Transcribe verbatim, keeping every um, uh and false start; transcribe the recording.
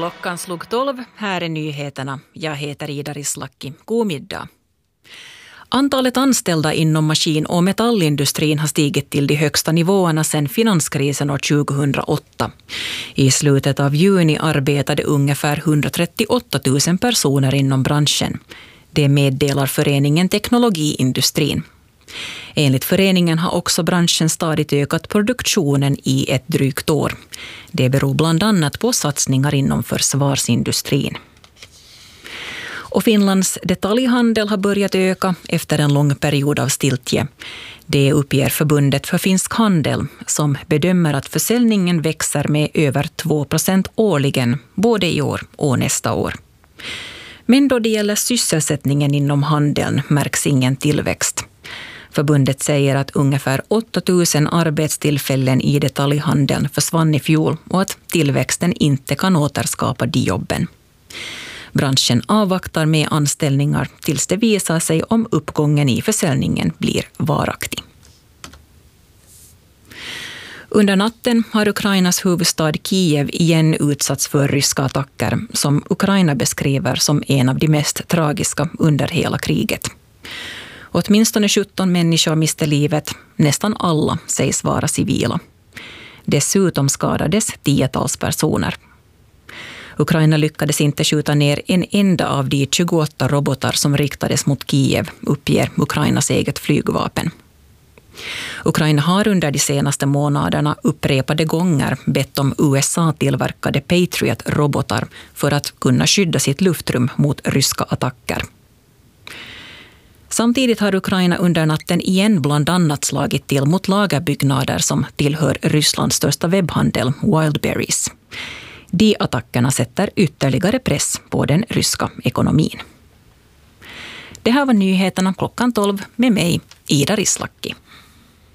Klockan slog tolv, här är nyheterna. Jag heter Ida Rislakki. God middag. Antalet anställda inom maskin- och metallindustrin har stigit till de högsta nivåerna sedan finanskrisen år tjugohundraåtta. I slutet av juni arbetade ungefär hundratrettioåtta tusen personer inom branschen. Det meddelar föreningen Teknologiindustrin. Enligt föreningen har också branschen stadigt ökat produktionen i ett drygt år. Det beror bland annat på satsningar inom försvarsindustrin. Och Finlands detaljhandel har börjat öka efter en lång period av stiltje. Det uppger förbundet för finsk handel som bedömer att försäljningen växer med över två procent årligen både i år och nästa år. Men då det gäller sysselsättningen inom handeln märks ingen tillväxt. Förbundet säger att ungefär åtta tusen arbetstillfällen i detaljhandeln försvann i fjol och att tillväxten inte kan återskapa de jobben. Branschen avvaktar med anställningar tills det visar sig om uppgången i försäljningen blir varaktig. Under natten har Ukrainas huvudstad Kiev igen utsatts för ryska attacker som Ukraina beskriver som en av de mest tragiska under hela kriget. Åtminstone sjutton människor miste livet, nästan alla sägs vara civila. Dessutom skadades tiotals personer. Ukraina lyckades inte skjuta ner en enda av de tjugoåtta robotar som riktades mot Kiev, uppger Ukrainas eget flygvapen. Ukraina har under de senaste månaderna upprepade gånger bett om U S A-tillverkade Patriot-robotar för att kunna skydda sitt luftrum mot ryska attacker. Samtidigt har Ukraina under natten igen bland annat slagit till mot lagerbyggnader som tillhör Rysslands största webbhandel Wildberries. De attackerna sätter ytterligare press på den ryska ekonomin. Det här var nyheterna klockan tolv med mig, Ida Rislakki.